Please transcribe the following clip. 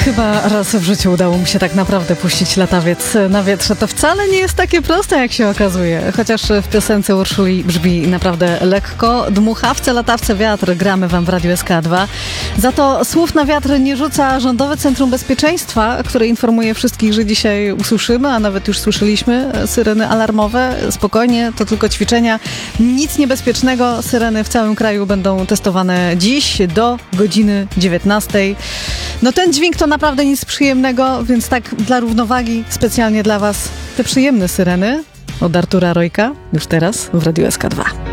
Chyba raz w życiu udało mi się tak naprawdę puścić latawiec na wietrze. To wcale nie jest takie proste, jak się okazuje. Chociaż w piosence Urszuli brzmi naprawdę lekko. Dmuchawce, latawce, wiatr gramy wam w Radiu SK2. Za to słów na wiatr nie rzuca Rządowe Centrum Bezpieczeństwa, które informuje wszystkich, że dzisiaj usłyszymy, a nawet już słyszeliśmy syreny alarmowe. Spokojnie, to tylko ćwiczenia. Nic niebezpiecznego. Syreny w całym kraju będą testowane dziś do godziny 19. No ten dźwięk to naprawdę nic przyjemnego, więc tak dla równowagi specjalnie dla was te przyjemne syreny od Artura Rojka już teraz w Radiu SK2.